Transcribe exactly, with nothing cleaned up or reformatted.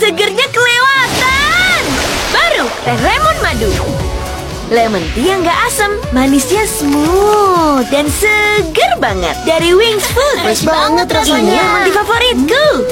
segernya kelewatan. Baru teh lemon madu. Lemon tea yang gak asam, manisnya smooth dan seger banget. Dari Wings Food. Fresh banget rasanya. Ini lemon tea favoritku.